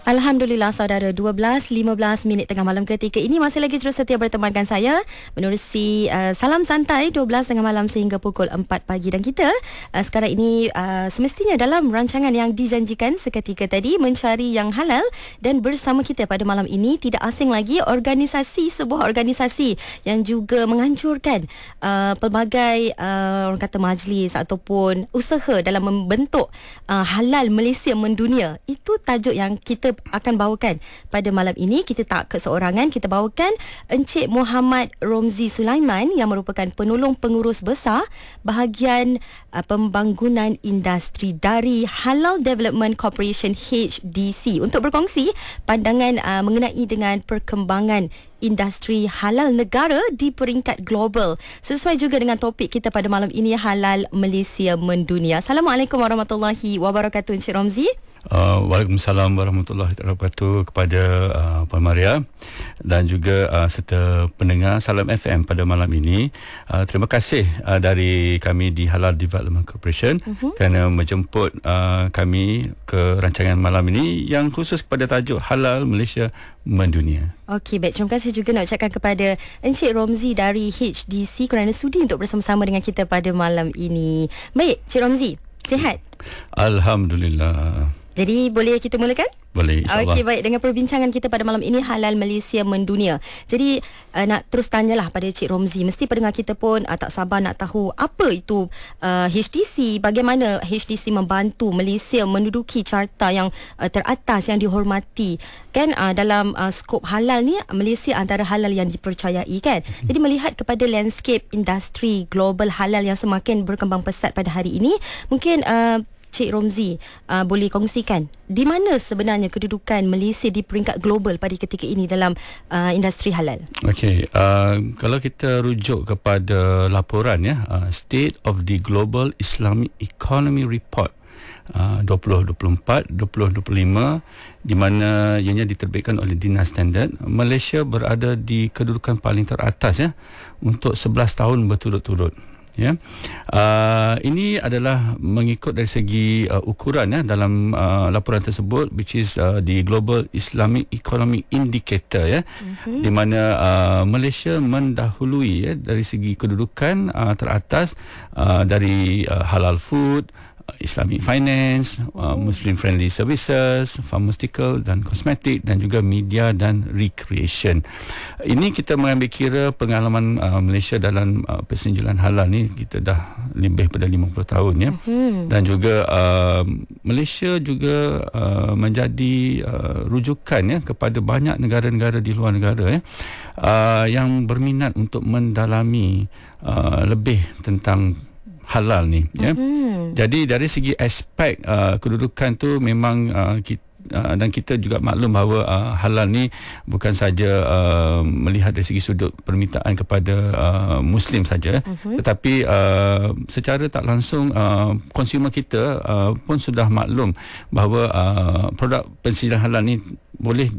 Alhamdulillah saudara, 12.15 minit tengah malam ketika ini masih lagi terus setia bertemankan saya menerusi Salam Santai 12 tengah malam sehingga pukul 4 pagi. Dan kita sekarang ini semestinya dalam rancangan yang dijanjikan seketika tadi, mencari yang halal. Dan bersama kita pada malam ini tidak asing lagi sebuah organisasi yang juga menghancurkan pelbagai orang kata majlis ataupun usaha dalam membentuk halal Malaysia mendunia. Itu tajuk yang kita akan bawakan pada malam ini. Kita tak keseorangan, kita bawakan Encik Muhammad Romzi Sulaiman yang merupakan penolong pengurus besar bahagian pembangunan industri dari Halal Development Corporation HDC untuk berkongsi pandangan mengenai dengan perkembangan industri halal negara di peringkat global. Sesuai juga dengan topik kita pada malam ini, Halal Malaysia Mendunia. Assalamualaikum warahmatullahi wabarakatuh Encik Romzi. Waalaikumsalam warahmatullahi wabarakatuh kepada Puan Maria dan juga serta pendengar Salam FM pada malam ini. Terima kasih dari kami di Halal Development Corporation kerana menjemput kami ke rancangan malam ini yang khusus kepada tajuk Halal Malaysia Mendunia. Okey, baik. Terima kasih juga nak ucapkan kepada Encik Romzi dari HDC kerana sudi untuk bersama-sama dengan kita pada malam ini. Baik, Encik Romzi, sihat? Alhamdulillah. Jadi boleh kita mulakan? Boleh, insyaAllah. Okey, baik. Dengan perbincangan kita pada malam ini, Halal Malaysia Mendunia. Jadi nak terus tanyalah pada Cik Romzi. Mesti pendengar kita pun tak sabar nak tahu apa itu HDC, bagaimana HDC membantu Malaysia menduduki carta yang teratas yang dihormati. Kan dalam skop halal ni, Malaysia antara halal yang dipercayai kan. Jadi melihat kepada landscape industri global halal yang semakin berkembang pesat pada hari ini, mungkin Cik Romzi boleh kongsikan di mana sebenarnya kedudukan Malaysia di peringkat global pada ketika ini dalam industri halal. Okey, kalau kita rujuk kepada laporan State of the Global Islamic Economy Report 2024-2025 di mana ianya diterbitkan oleh Dinas Standard, Malaysia berada di kedudukan paling teratas untuk 11 tahun berturut-turut. Ini adalah mengikut dari segi ukuran dalam laporan tersebut, which is the Global Islamic Economic Indicator di mana Malaysia mendahului dari segi kedudukan teratas dari halal food, Islamic finance, Muslim friendly services, pharmaceutical dan kosmetik, dan juga media dan recreation. Ini kita mengambil kira pengalaman Malaysia dalam persenjalan halal ni kita dah lebih pada 50 tahun dan juga Malaysia juga menjadi rujukan kepada banyak negara-negara di luar negara yang berminat untuk mendalami lebih tentang halal ni Jadi dari segi aspek kedudukan tu memang dan kita juga maklum bahawa halal ni bukan saja melihat dari segi sudut permintaan kepada Muslim saja, tetapi secara tak langsung konsumer kita pun sudah maklum bahawa produk pensiaran halal ni boleh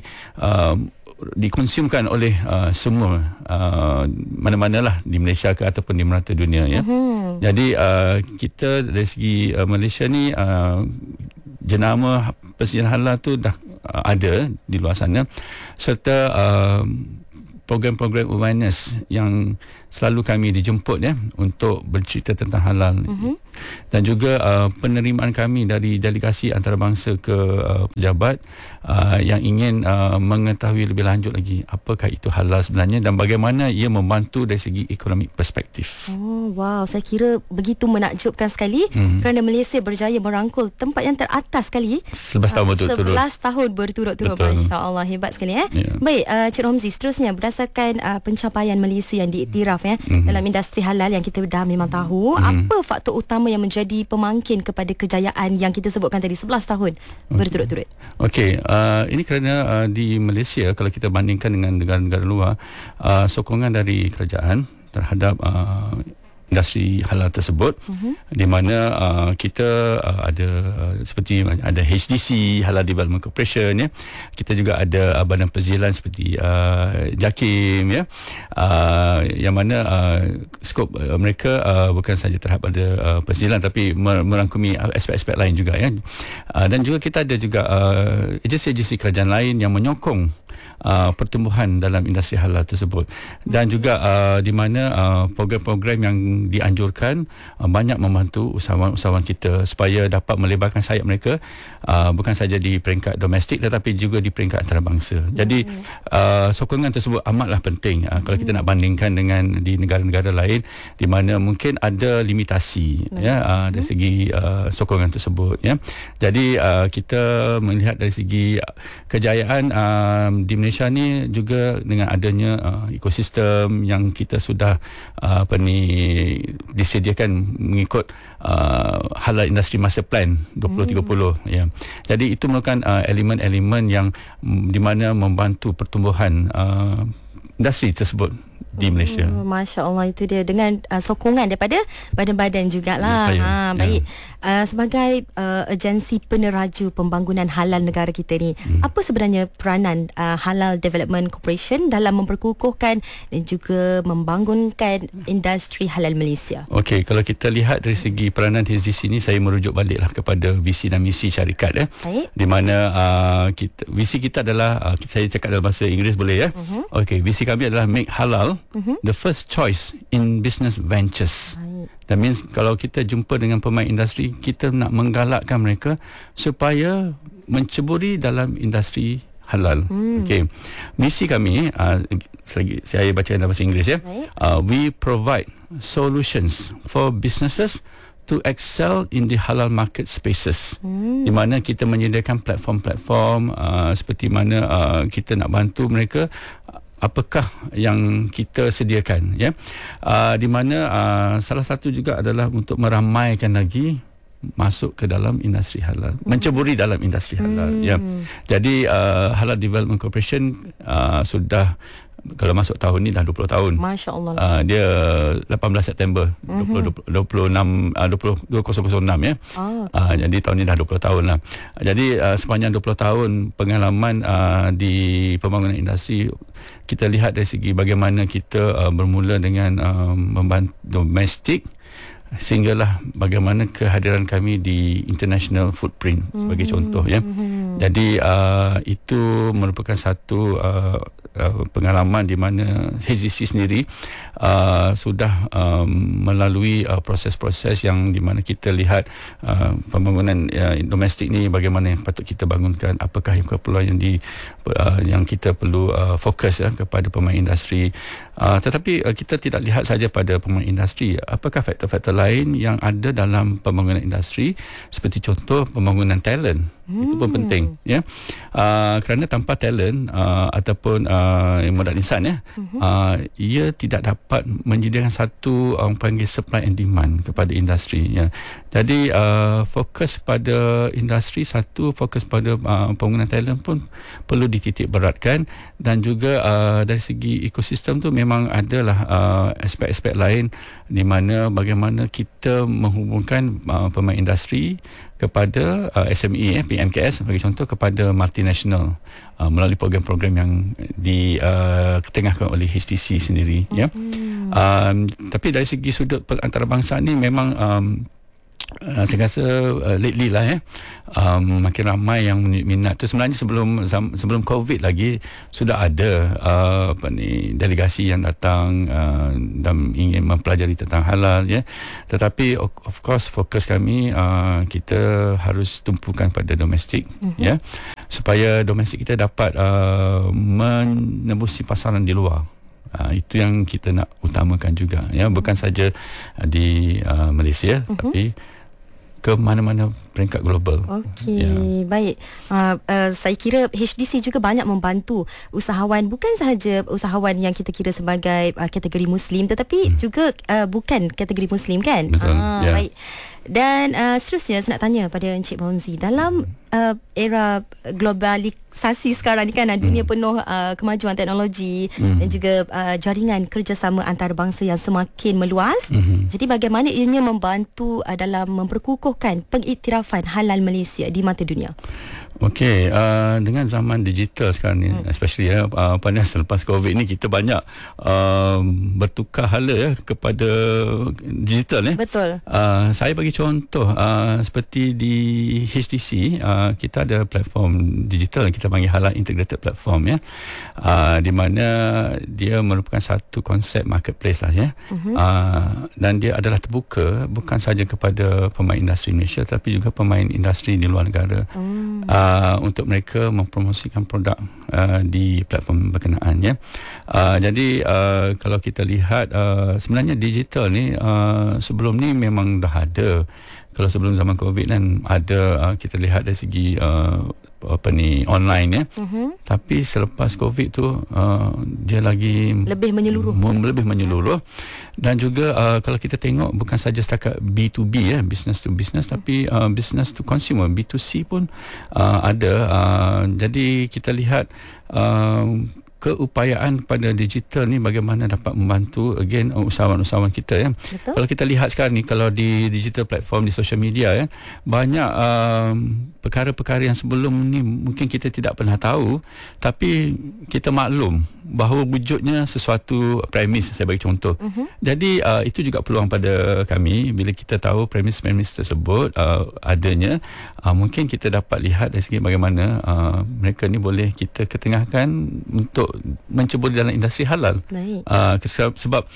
dikonsumkan oleh semua mana-manalah di Malaysia ke ataupun di merata dunia Jadi kita dari segi Malaysia ni jenama persediaan halal tu dah ada di luar sana, serta program-program awareness yang selalu kami dijemput untuk bercerita tentang halal dan juga penerimaan kami dari delegasi antarabangsa ke pejabat yang ingin mengetahui lebih lanjut lagi apakah itu halal sebenarnya dan bagaimana ia membantu dari segi ekonomi perspektif. Oh wow, saya kira begitu menakjubkan sekali kerana Malaysia berjaya merangkul tempat yang teratas sekali 11 tahun berturut-turut. 11 tahun berturut-turut. Masya-Allah, hebat sekali Baik, Cik Romzi, seterusnya berdasarkan pencapaian Malaysia yang diiktiraf dalam industri halal yang kita dah memang tahu, apa faktor utama yang menjadi pemangkin kepada kejayaan yang kita sebutkan tadi 11 tahun berturut-turut? Okey, ini kerana di Malaysia kalau kita bandingkan dengan negara-negara luar, sokongan dari kerajaan terhadap industri halal tersebut, di mana kita ada seperti ada HDC, Halal Development Corporation, ya. Kita juga ada badan penzilan seperti JAKIM, ya, yang mana skop mereka bukan sahaja terhadap pada penzilan, tapi merangkumi aspek-aspek lain juga, ya. Dan juga kita ada juga agensi-agensi kerajaan lain yang menyokong pertumbuhan dalam industri halal tersebut, dan juga di mana program-program yang dianjurkan banyak membantu usahawan-usahawan kita supaya dapat melebarkan sayap mereka, bukan saja di peringkat domestik tetapi juga di peringkat antarabangsa. Jadi sokongan tersebut amatlah penting kalau kita nak bandingkan dengan di negara-negara lain di mana mungkin ada limitasi, ya, dari segi sokongan tersebut, ya. Jadi kita melihat dari segi kejayaan di Malaysia ni juga dengan adanya ekosistem yang kita sudah disediakan mengikut Halal Industry Master Plan 2030, ya. Jadi itu merupakan elemen-elemen yang di mana membantu pertumbuhan industri tersebut di Malaysia. Masya Allah, itu dia dengan sokongan daripada badan-badan jugalah. Baik. Sebagai agensi peneraju pembangunan halal negara kita ni, apa sebenarnya peranan Halal Development Corporation dalam memperkukuhkan dan juga membangunkan industri halal Malaysia? Okey, kalau kita lihat dari segi peranan HDC ni, saya merujuk baliklah kepada visi dan misi syarikat, ya. Di mana visi kita adalah saya cakap dalam bahasa Inggeris boleh, ya. Okey, visi kami adalah make halal the first choice in business ventures. That means kalau kita jumpa dengan pemain industri, kita nak menggalakkan mereka supaya menceburi dalam industri halal. Okey. Misi kami, saya baca dalam bahasa Inggeris, ya. We provide solutions for businesses to excel in the halal market spaces. Di mana kita menyediakan platform-platform seperti mana kita nak bantu mereka apakah yang kita sediakan, ya. Di mana salah satu juga adalah untuk meramaikan lagi masuk ke dalam industri halal, menceburi dalam industri halal, ya. Jadi Halal Development Corporation sudah, kalau masuk tahun ni dah 20 tahun. Masya Allah. Dia 18 September 2006, ya. Jadi tahun ni dah 20 tahun lah. Jadi sepanjang 20 tahun pengalaman di pembangunan industri, kita lihat dari segi bagaimana kita bermula dengan membantu domestik, sehinggalah bagaimana kehadiran kami di international footprint sebagai contoh, ya. Jadi itu merupakan satu pengalaman di mana HDC sendiri sudah melalui proses-proses yang di mana kita lihat pembangunan domestik ni bagaimana yang patut kita bangunkan, apakah yang keperluan yang kita perlu fokus, ya, kepada pemain industri. Tetapi kita tidak lihat saja pada pemain industri, apakah faktor-faktor lain yang ada dalam pembangunan industri, seperti contoh pembangunan talent. Itu pun penting, ya. Kerana tanpa talent ataupun modal insan, ya, ia tidak dapat menyediakan satu panggil supply and demand kepada industri, ya. Jadi fokus pada industri satu, fokus pada pembangunan talent pun perlu dititik beratkan, dan juga dari segi ekosistem tu memang adalah aspek-aspek lain di mana bagaimana kita menghubungkan pemain industri kepada SME, PMKS sebagai contoh, kepada multinational melalui program-program yang ditengahkan oleh HDC sendiri, ya. Tapi dari segi sudut antarabangsa ni memang saya rasa lately lah, ya, makin ramai yang minat tu. Sebenarnya sebelum COVID lagi sudah ada delegasi yang datang dan ingin mempelajari tentang halal, ya. Tetapi of course fokus kami kita harus tumpukan pada domestik, ya, supaya domestik kita dapat menembusi pasaran di luar. Itu yang kita nak utamakan juga, ya, bukan saja di Malaysia, tapi ke mana-mana peringkat global. Okey, ya. Baik. Saya kira HDC juga banyak membantu usahawan, bukan sahaja usahawan yang kita kira sebagai kategori Muslim, tetapi juga bukan kategori Muslim, kan? Betul. Ya. Baik. Dan seterusnya saya nak tanya pada Encik Romzi, dalam era globalisasi sekarang ni kan, dunia penuh kemajuan teknologi dan juga jaringan kerjasama antarabangsa yang semakin meluas. Jadi bagaimana ianya membantu dalam memperkukuhkan pengiktirafan halal Malaysia di mata dunia? Okey, dengan zaman digital sekarang ni, especially selepas COVID ni, kita banyak bertukar hala kepada digital. Betul. Saya bagi contoh, seperti di HDC, kita ada platform digital yang kita panggil Halal Integrated Platform, di mana dia merupakan satu konsep marketplace lah, dan dia adalah terbuka bukan sahaja kepada pemain industri Malaysia tapi juga pemain industri di luar negara, untuk mereka mempromosikan produk di platform berkenaan, jadi kalau kita lihat, sebenarnya digital ni sebelum ni memang dah ada. Kalau sebelum zaman COVID kan ada, kita lihat dari segi online, tapi selepas COVID tu dia lagi lebih menyeluruh. Dan juga kalau kita tengok, bukan saja setakat B2B, business to business, tapi business to consumer, B2C pun ada. Jadi kita lihat keupayaan pada digital ni bagaimana dapat membantu usahawan-usahawan kita, Betul. Kalau kita lihat sekarang ni, kalau di digital platform, di social media, banyak perkara-perkara yang sebelum ni mungkin kita tidak pernah tahu, tapi kita maklum bahawa wujudnya sesuatu premis. Saya bagi contoh. Jadi itu juga peluang pada kami. Bila kita tahu premis tersebut adanya, mungkin kita dapat lihat dari segi bagaimana mereka ni boleh kita ketengahkan untuk menceburi dalam industri halal. Sebab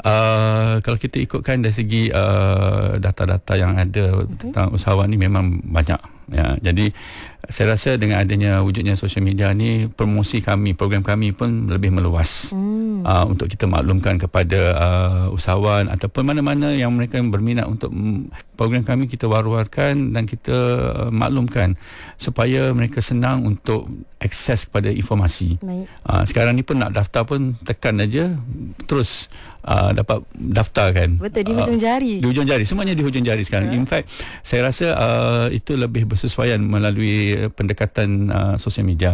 kalau kita ikutkan dari segi data-data yang ada tentang usahawan ni memang banyak. Jadi saya rasa dengan adanya wujudnya social media ni, promosi kami, program kami pun lebih meluas untuk kita maklumkan kepada usahawan ataupun mana-mana yang mereka berminat untuk program kami, kita war-warkan dan kita maklumkan supaya mereka senang untuk akses kepada informasi. Sekarang ni pun nak daftar pun tekan aja, terus dapat daftar kan. Betul, di hujung jari. Di hujung jari, semuanya di hujung jari sekarang. In fact, saya rasa itu lebih bersesuaian melalui pendekatan sosial media,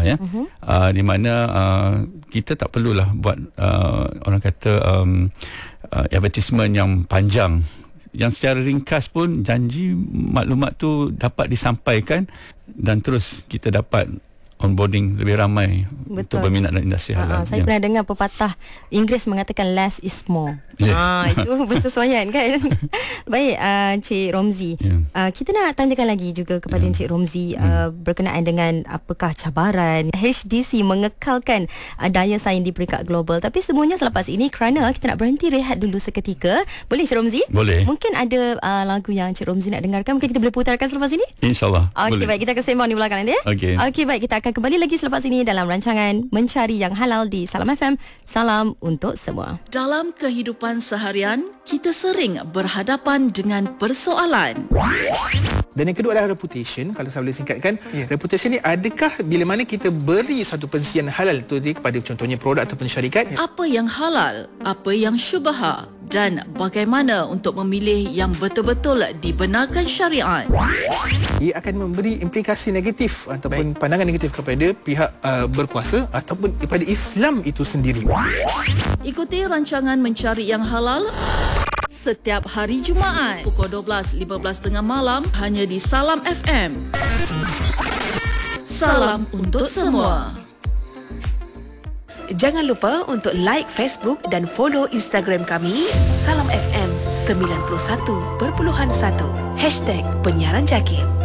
di mana kita tak perlulah buat orang kata advertisement yang panjang, yang secara ringkas pun janji maklumat tu dapat disampaikan dan terus kita dapat onboarding lebih ramai. Betul. Untuk berminat dalam industri halal. Saya pernah dengar pepatah Inggeris mengatakan less is more. Itu bersesuaian kan. Baik, Encik Romzi, kita nak tanyakan lagi juga kepada Encik Romzi berkenaan dengan apakah cabaran HDC mengekalkan daya saing di peringkat global. Tapi semuanya selepas ini, kerana kita nak berhenti rehat dulu seketika. Boleh Encik Romzi? Boleh. Mungkin ada lagu yang Encik Romzi nak dengarkan, mungkin kita boleh putarkan selepas ini? InsyaAllah. Okey, baik, kita akan sembang di belakang nanti. Okey, baik, kita akan kembali lagi selepas ini dalam rancangan Mencari Yang Halal di Salam FM. Salam untuk semua. Dalam kehidupan seharian, kita sering berhadapan dengan persoalan. Dan yang kedua adalah reputation. Kalau saya boleh singkatkan, reputation ni adakah bila mana kita beri satu pensian halal tu kepada contohnya produk ataupun syarikat. Apa yang halal, apa yang syubha, dan bagaimana untuk memilih yang betul-betul dibenarkan syariat. Ia akan memberi implikasi negatif ataupun pandangan negatif kepada pihak berkuasa ataupun kepada Islam itu sendiri. Ikuti rancangan Mencari Yang Halal setiap hari Jumaat pukul 12.15 tengah malam hanya di Salam FM. Salam untuk semua. Jangan lupa untuk like Facebook dan follow Instagram kami Salam FM 91.1 #penyiaran JAKIM.